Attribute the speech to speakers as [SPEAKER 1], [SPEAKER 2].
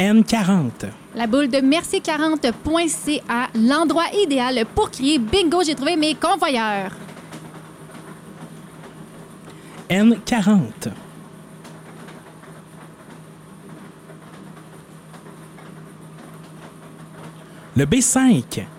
[SPEAKER 1] N40.
[SPEAKER 2] La boule de merci40.ca, l'endroit idéal pour crier bingo, j'ai trouvé mes convoyeurs.
[SPEAKER 1] N40. Le B5,